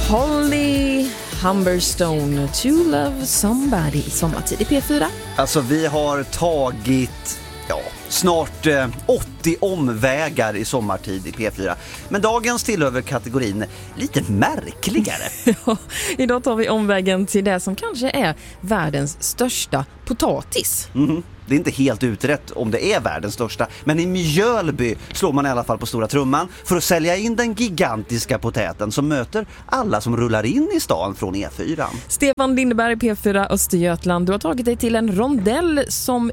Holly Humberstone, To Love Somebody, sommartid i P4. Alltså vi har tagit snart 80 omvägar i sommartid i P4. Men dagens tillhör kategorin lite märkligare. Ja, idag tar vi omvägen till det som kanske är världens största potatis. Det är inte helt utrett om det är världens största, men i Mjölby slår man i alla fall på stora trumman för att sälja in den gigantiska potäten som möter alla som rullar in i stan från E4. Stefan Lindeberg, P4 Östergötland, du har tagit dig till en rondell som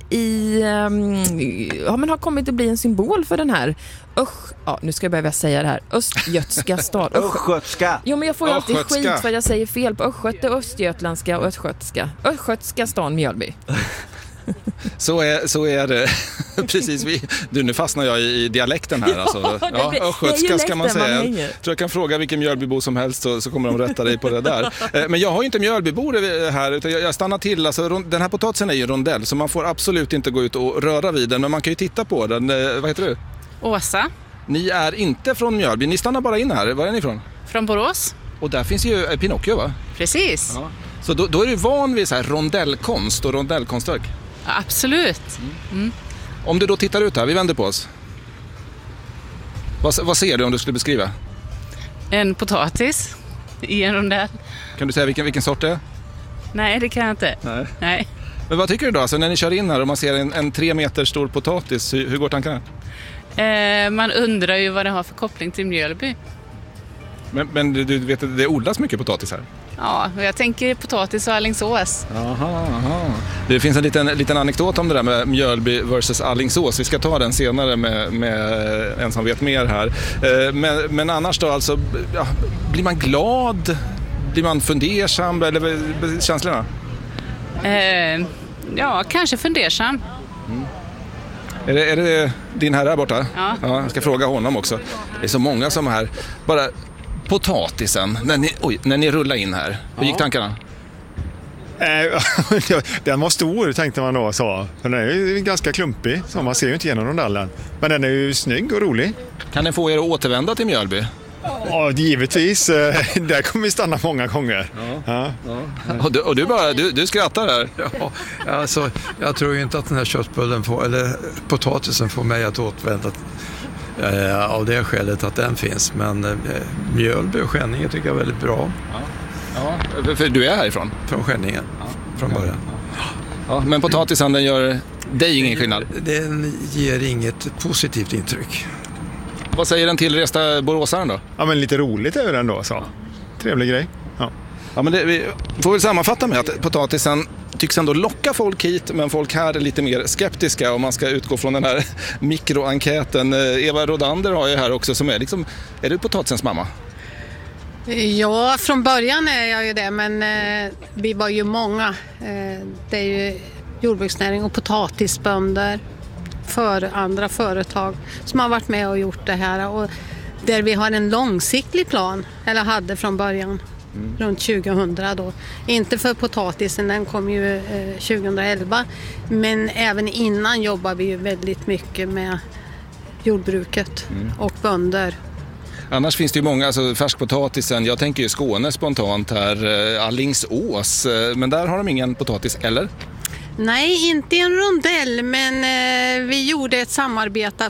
har kommit att bli en symbol för den här nu ska jag börja säga det här. Östgötska stad. Östgötska. Jo, men jag får ju alltid skit för att jag säger fel på östgöte, östgötländska och östgötska stan Mjölby. Så är det. Precis. Nu fastnar jag i dialekten här. Östgötska ska man säga. Jag tror jag kan fråga vilken Mjölbybo som helst så kommer de rätta dig på det där. Men jag har ju inte Mjölbybor här utan jag stannar till. Alltså, den här potatisen är ju rondell så man får absolut inte gå ut och röra vid den. Men man kan ju titta på den. Vad heter du? Åsa. Ni är inte från Mjölby. Ni stannar bara in här. Var är ni ifrån? Från Borås. Och där finns ju Pinocchio, va? Precis. Ja. Så då är du van vid så här rondellkonst och rondellkonstverk? Ja, absolut. Om du då tittar ut här, vi vänder på oss. Vad ser du om du skulle beskriva? En potatis i en rondell. Kan du säga vilken sort det är? Nej, det kan jag inte. Nej. Men vad tycker du då? Alltså, när ni kör in här och man ser en 3 meter stor potatis, hur går tankarna? Man undrar ju vad det har för koppling till Mjölby. Men du vet att det odlas mycket potatis här? Ja, jag tänker potatis och Alingsås. Aha. Det finns en liten anekdot om det där med Mjölby versus Alingsås. Vi ska ta den senare med en som vet mer här. Men annars då alltså, blir man glad? Blir man fundersam? Eller känslorna? Kanske fundersam. Är det din herre här borta? Ja. Jag ska fråga honom också. Det är så många som är här. Bara potatisen, när ni rullar in här. Hur gick tankarna? Den var stor tänkte man då så. Den är ju ganska klumpig så man ser ju inte igenom rondellen. Men den är ju snygg och rolig. Kan den få er att återvända till Mjölby? Ja, givetvis. Där kommer vi stanna många gånger. Ja. Och du skrattar där. Ja, alltså, jag tror ju inte att den här köttbullen eller potatisen får mig att återvända av det skälet att den finns. Men Mjölby och Skänninge tycker jag är väldigt bra. Ja, för du är härifrån? Från Skänninge, från början. Ja, men potatisen, den gör dig ingen skillnad? Den ger inget positivt intryck. Vad säger den tillresta boråsaren då? Ja, men lite roligt är den då så. Trevlig grej. Ja, men vi får väl sammanfatta med att potatisen tycks ändå locka folk hit, men folk här är lite mer skeptiska om man ska utgå från den här mikroenkäten. Eva Rodander har ju här också som är du potatisens mamma? Ja, från början är jag ju det, men vi var ju många. Det är ju jordbruksnäring och potatisbönder för andra företag som har varit med och gjort det här. Och där vi har en långsiktig plan, eller hade från början, runt 2000 då. Inte för potatisen, den kom ju 2011. Men även innan jobbar vi ju väldigt mycket med jordbruket och bönder. Annars finns det ju många, alltså färskpotatisen, jag tänker ju Skåne spontant här, Alingsås, men där har de ingen potatis, eller? Nej, inte en rondell, men vi gjorde ett samarbete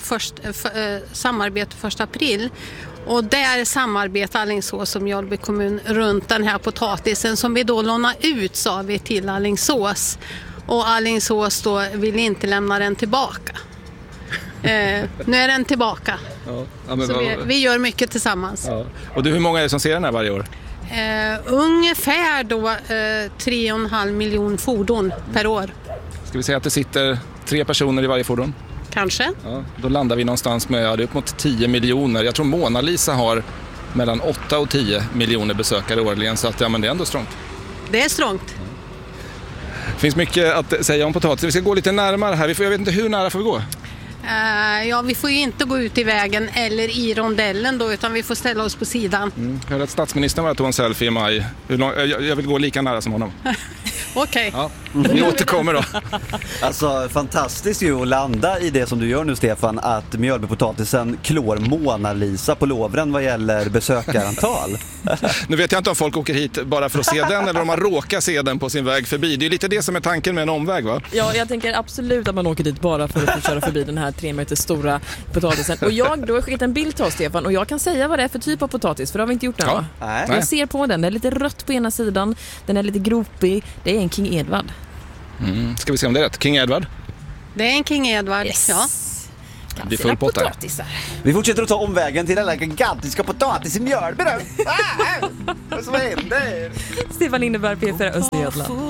1 april. Och där samarbetar Alingsås och Mjölby kommun runt den här potatisen som vi då lånar ut, sa vi, till Alingsås. Och Alingsås då vill inte lämna den tillbaka. Nu är den tillbaka. Så vi gör mycket tillsammans. Ja. Och hur många är det som ser den här varje år? Ungefär då 3,5 miljoner fordon per år. Ska vi säga att det sitter 3 personer i varje fordon? Kanske. Ja, då landar vi någonstans med upp mot 10 miljoner. Jag tror Mona Lisa har mellan 8 och 10 miljoner besökare årligen, så att, men det är ändå strångt. Det är strångt. Det finns mycket att säga om potatis. Vi ska gå lite närmare här. Jag vet inte hur nära får vi gå? Vi får ju inte gå ut i vägen eller i rondellen då, utan vi får ställa oss på sidan. Jag hörde att statsministern var att tog en selfie i maj. Jag vill gå lika nära som honom. Okej. Ja. Vi återkommer då. Alltså fantastiskt ju att landa i det som du gör nu, Stefan, att Mjölbypotatisen klår Mona Lisa på lovren vad gäller besökarantal. Nu vet jag inte om folk åker hit bara för att se den eller om man råkar se den på sin väg förbi. Det är lite det som är tanken med en omväg, va? Ja, jag tänker absolut att man åker dit bara för att få köra förbi den här 3 meter stora potatisen. Och jag då har skickat en bild till oss, Stefan, och jag kan säga vad det är för typ av potatis, för det har vi inte gjort än, va? Nej. Jag ser på den, det är lite rött på ena sidan, den är lite gropig, det är en King Edward. Ska vi se om det är rätt? King Edward? Det är en King Edward, yes. Ja. Det blir full pott här. Vi fortsätter att ta omvägen till den gigantiska potatis i Mjölby. Vad som händer? Stefan Lindeberg, P4 Östergötland.